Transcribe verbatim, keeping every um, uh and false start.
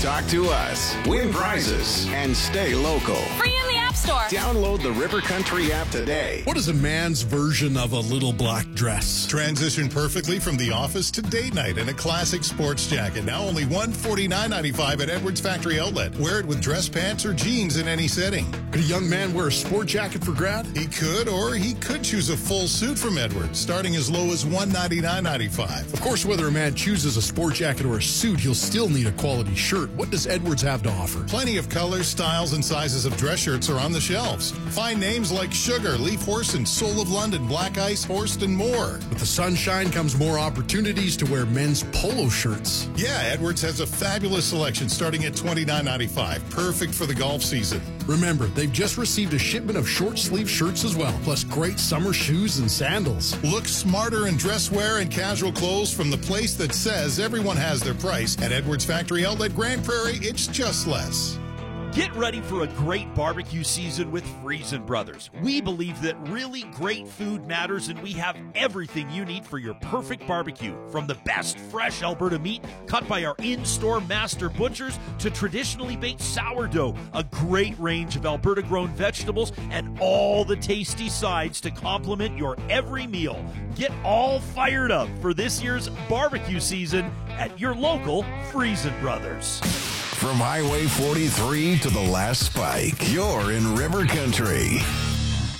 Talk to us, win prizes, and stay local. Free in the App Store. Download the River Country app today. What is a man's version of a little black dress? Transition perfectly from the office to date night in a classic sports jacket. Now only one hundred forty-nine ninety-five at Edwards Factory Outlet. Wear it with dress pants or jeans in any setting. Could a young man wear a sport jacket for grad? He could, or he could choose a full suit from Edwards, starting as low as one hundred ninety-nine ninety-five. Of course, whether a man chooses a sport jacket or a suit, he'll still need a quality shirt. What does Edwards have to offer? Plenty of colors, styles, and sizes of dress shirts are on the shelves. Find names like Sugar, Leaf Horse, and Soul of London, Black Ice, Horst, and more. With the sunshine comes more opportunities to wear men's polo shirts. Yeah, Edwards has a fabulous selection starting at twenty-nine ninety-five. Perfect for the golf season. Remember, they've just received a shipment of short sleeve shirts as well, plus great summer shoes and sandals. Look smarter in dress wear and casual clothes from the place that says everyone has their price. At Edwards Factory Outlet, Grand Prairie, it's just less. Get ready for a great barbecue season with Friesen Brothers. We believe that really great food matters, and we have everything you need for your perfect barbecue. From the best fresh Alberta meat cut by our in-store master butchers to traditionally baked sourdough, a great range of Alberta-grown vegetables, and all the tasty sides to complement your every meal. Get all fired up for this year's barbecue season at your local Friesen Brothers. From Highway forty-three to the last spike, you're in River Country.